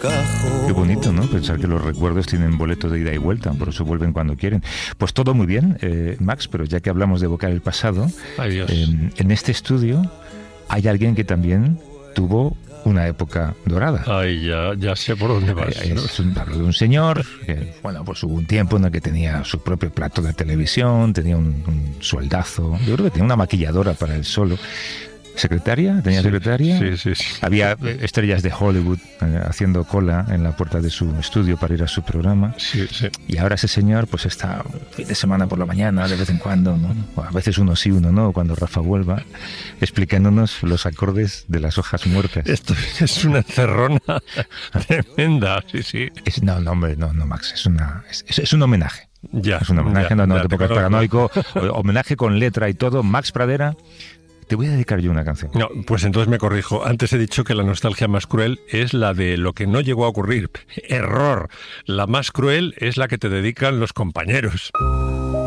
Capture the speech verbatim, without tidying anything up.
cajón. Qué bonito, ¿no? Pensar que los recuerdos tienen boleto de ida y vuelta, por eso vuelven cuando quieren. Pues todo muy bien, eh, Max, pero ya que hablamos de evocar el pasado, Ay, Dios. eh, en este estudio hay alguien que también tuvo una época dorada. Ay, ya, ya sé por dónde vas, Eh, ¿no? es un, hablo de un señor que, bueno, pues hubo un tiempo en el que tenía su propio plato de televisión, tenía un, un sueldazo, yo creo que tenía una maquilladora para él solo. ¿Secretaria? ¿Tenía Sí, secretaria? sí, sí, sí. Había eh, estrellas de Hollywood eh, haciendo cola en la puerta de su estudio para ir a su programa. Sí, sí. Y ahora ese señor pues está fin de semana por la mañana, de vez en cuando, ¿no? O a veces uno sí, uno no, cuando Rafa vuelva, explicándonos los acordes de las hojas muertas. Esto es una encerrona tremenda, sí, sí. Es, no, no, hombre, no, no, Max, es, una, es, es, es un homenaje. Ya. Es un homenaje, ya, no, no ya, te te pongas conozco. paranoico, homenaje con letra y todo. Max Pradera, te voy a dedicar yo una canción. No, pues entonces me corrijo. Antes he dicho que la nostalgia más cruel es la de lo que no llegó a ocurrir. Error. La más cruel es la que te dedican los compañeros.